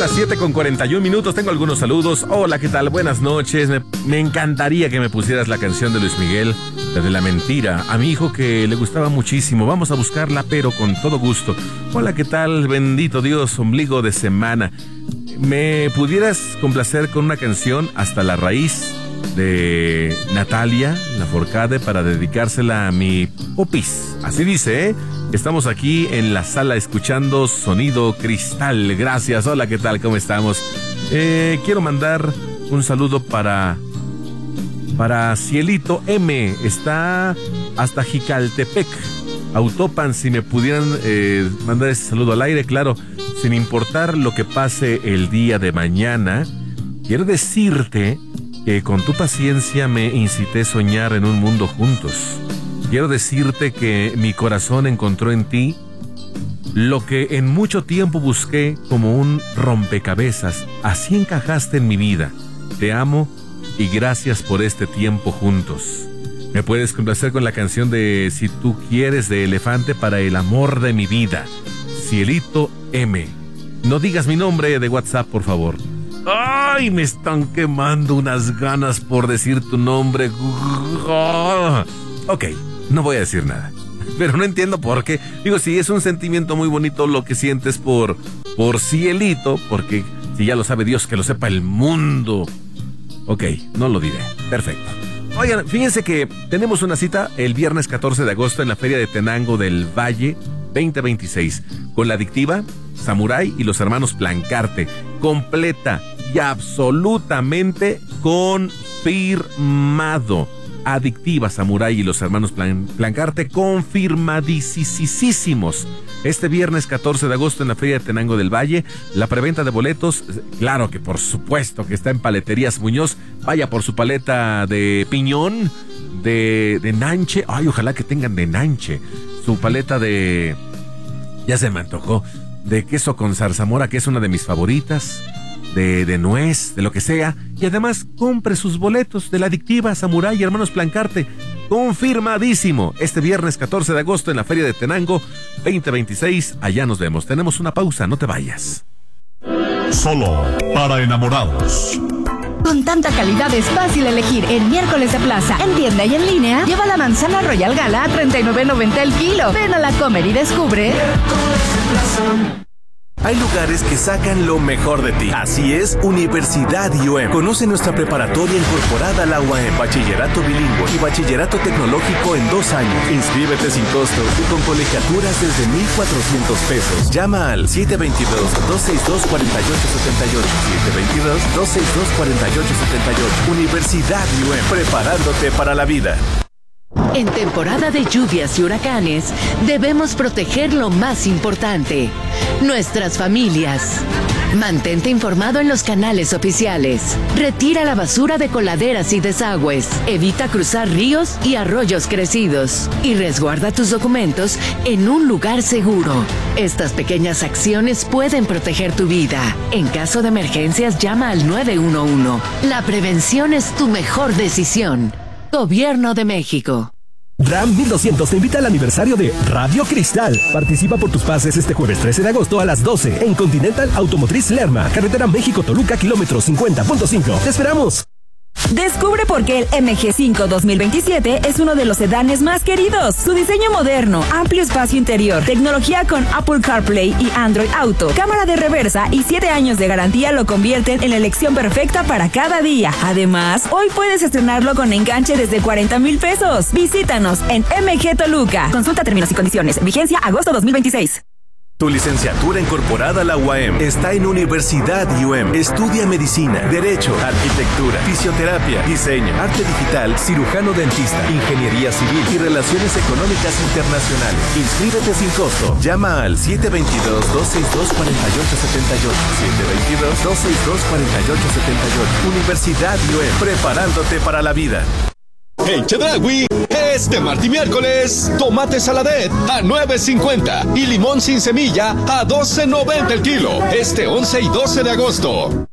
las 7:41. Tengo algunos saludos. Hola, ¿qué tal? Buenas noches. Me encantaría que me pusieras la canción de Luis Miguel, la de La Mentira, a mi hijo que le gustaba muchísimo. Vamos a buscarla, pero con todo gusto. Hola, ¿qué tal? Bendito Dios, ombligo de semana. ¿Me pudieras complacer con una canción, Hasta la Raíz, de Natalia Lafourcade, para dedicársela a mi popis? Así dice, ¿eh? Estamos aquí en la sala escuchando Sonido Cristal. Gracias. Hola, ¿qué tal? ¿Cómo estamos? Quiero mandar un saludo para Cielito M. Está hasta Jicaltepec, Autopan. Si me pudieran mandar ese saludo al aire, claro, sin importar lo que pase el día de mañana. Quiero decirte que con tu paciencia me incité a soñar en un mundo juntos. Quiero decirte que mi corazón encontró en ti lo que en mucho tiempo busqué como un rompecabezas. Así encajaste en mi vida. Te amo y gracias por este tiempo juntos. ¿Me puedes complacer con la canción de Si tú quieres, de Elefante, para el amor de mi vida? Cielito M. No digas mi nombre de WhatsApp, por favor. ¡Ay! Me están quemando unas ganas por decir tu nombre. Ok, no voy a decir nada. Pero no entiendo por qué. Digo, sí, es un sentimiento muy bonito lo que sientes por Cielito, porque si ya lo sabe Dios, que lo sepa el mundo. Ok, no lo diré. Perfecto. Oigan, fíjense que tenemos una cita el viernes 14 de agosto en la Feria de Tenango del Valle 2026 con La Adictiva, Samurai y los hermanos Plancarte. Completa y absolutamente confirmado. Adictiva, Samurai y los hermanos Plancarte, confirmadísimos. Este viernes 14 de agosto en la Feria de Tenango del Valle. La preventa de boletos, claro que por supuesto que está en Paleterías Muñoz. Vaya por su paleta de piñón, de nanche. Ay, ojalá que tengan de nanche. Su paleta de... ya se me antojó. De queso con zarzamora, que es una de mis favoritas. De nuez, de lo que sea. Y además compre sus boletos de La Adictiva, Samurai y hermanos Plancarte. Confirmadísimo. Este viernes 14 de agosto en la Feria de Tenango 2026. Allá nos vemos. Tenemos una pausa, no te vayas. Solo para enamorados. Con tanta calidad es fácil elegir. En Miércoles de Plaza, en tienda y en línea, lleva la manzana Royal Gala a $39.90 el kilo. Ven a la Comer y descubre. Hay lugares que sacan lo mejor de ti. Así es, Universidad IUM. Conoce nuestra preparatoria incorporada a la UAM, bachillerato bilingüe y bachillerato tecnológico en 2 años. Inscríbete sin costo y con colegiaturas desde $1,400. Llama al 722-262-4878. 722-262-4878. Universidad IUM, preparándote para la vida. En temporada de lluvias y huracanes, debemos proteger lo más importante, nuestras familias. Mantente informado en los canales oficiales. Retira la basura de coladeras y desagües. Evita cruzar ríos y arroyos crecidos. Y resguarda tus documentos en un lugar seguro. Estas pequeñas acciones pueden proteger tu vida. En caso de emergencias, llama al 911. La prevención es tu mejor decisión. Gobierno de México. RAM 1200 te invita al aniversario de Radio Cristal. Participa por tus pases este jueves 13 de agosto a las 12 en Continental Automotriz Lerma, carretera México-Toluca, kilómetro 50.5. ¡Te esperamos! Descubre por qué el MG5 2027 es uno de los sedanes más queridos. Su diseño moderno, amplio espacio interior, tecnología con Apple CarPlay y Android Auto, cámara de reversa y 7 años de garantía lo convierten en la elección perfecta para cada día. Además, hoy puedes estrenarlo con enganche desde $40,000. Visítanos en MG Toluca. Consulta términos y condiciones. Vigencia agosto 2026. Tu licenciatura incorporada a la UAM está en Universidad IUM. Estudia medicina, derecho, arquitectura, fisioterapia, diseño, arte digital, cirujano dentista, ingeniería civil y relaciones económicas internacionales. Inscríbete sin costo. Llama al 722-262-4878. 722-262-4878. Universidad IUM, preparándote para la vida. En Chedraui, este martes y miércoles, tomate saladet a $9.50 y limón sin semilla a $12.90 el kilo. Este 11 y 12 de agosto.